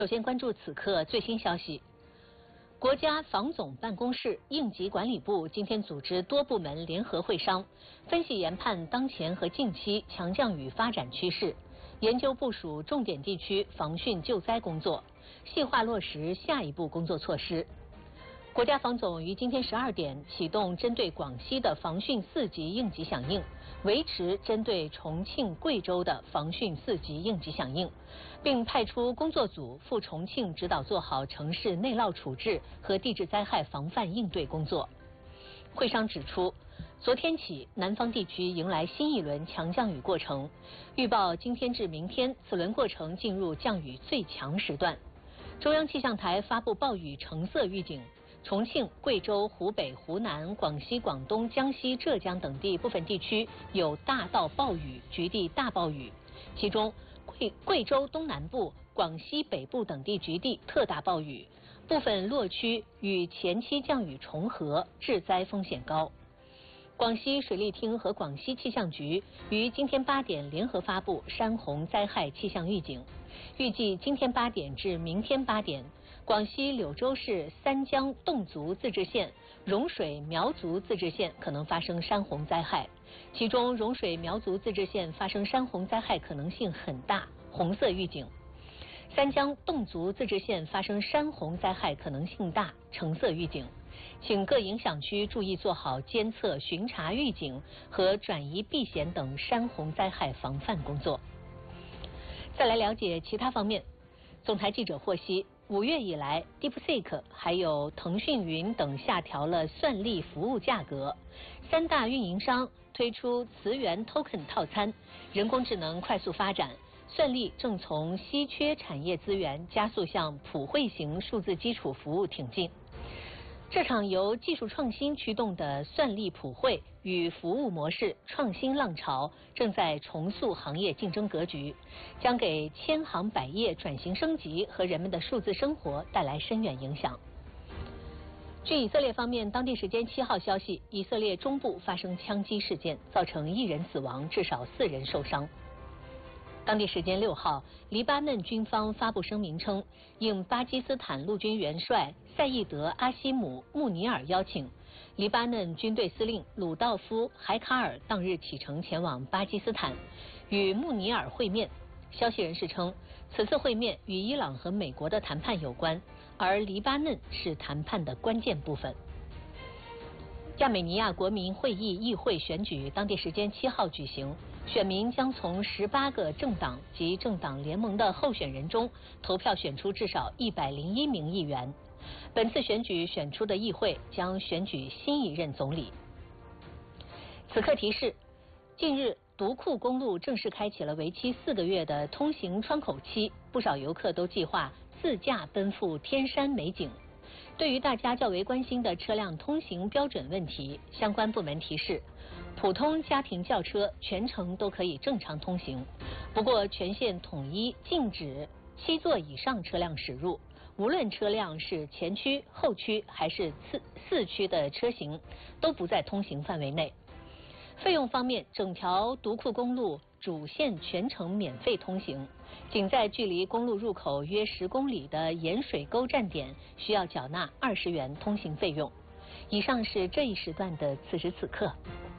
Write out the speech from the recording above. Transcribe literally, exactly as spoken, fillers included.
首先关注此刻最新消息。国家防总办公室应急管理部今天组织多部门联合会商，分析研判当前和近期强降雨发展趋势，研究部署重点地区防汛救灾工作，细化落实下一步工作措施。国家防总于今天十二点启动针对广西的防汛四级应急响应，维持针对重庆、贵州的防汛四级应急响应，并派出工作组赴重庆指导做好城市内涝处置和地质灾害防范应对工作。会商指出，昨天起南方地区迎来新一轮强降雨过程，预报今天至明天此轮过程进入降雨最强时段。中央气象台发布暴雨橙色预警。重庆、贵州、湖北、湖南、广西、广东、江西、浙江等地部分地区有大到暴雨、局地大暴雨，其中贵贵州东南部、广西北部等地局地特大暴雨，部分落区与前期降雨重合，致灾风险高。广西水利厅和广西气象局于今天八点联合发布山洪灾害气象预警，预计今天八点至明天八点，广西柳州市三江侗族自治县、融水苗族自治县可能发生山洪灾害，其中融水苗族自治县发生山洪灾害可能性很大，红色预警；三江侗族自治县发生山洪灾害可能性大，橙色预警。请各影响区注意做好监测、巡查预警和转移避险等山洪灾害防范工作。再来了解其他方面，总台记者获悉，五月以来 ，DeepSeek 还有腾讯云等下调了算力服务价格，三大运营商推出磁源 Token 套餐，人工智能快速发展，算力正从稀缺产业资源加速向普惠型数字基础服务挺进。这场由技术创新驱动的算力普惠与服务模式创新浪潮正在重塑行业竞争格局，将给千行百业转型升级和人们的数字生活带来深远影响。据以色列方面当地时间七号消息，以色列中部发生枪击事件，造成一人死亡，至少四人受伤。当地时间六号，黎巴嫩军方发布声明称，应巴基斯坦陆军元帅赛义德·阿西姆·穆尼尔邀请，黎巴嫩军队司令鲁道夫·海卡尔当日启程前往巴基斯坦，与穆尼尔会面。消息人士称，此次会面与伊朗和美国的谈判有关，而黎巴嫩是谈判的关键部分。亚美尼亚国民会议议会选举当地时间七号举行，选民将从十八个政党及政党联盟的候选人中投票选出至少一百零一名议员。本次选举选出的议会将选举新一任总理。此刻提示，近日独库公路正式开启了为期四个月的通行窗口期，不少游客都计划自驾奔赴天山美景。对于大家较为关心的车辆通行标准问题，相关部门提示，普通家庭轿车全程都可以正常通行，不过全线统一禁止七座以上车辆驶入，无论车辆是前驱、后驱还是四四驱的车型，都不在通行范围内。费用方面，整条独库公路主线全程免费通行，仅在距离公路入口约十公里的盐水沟站点需要缴纳二十元通行费用。以上是这一时段的此时此刻。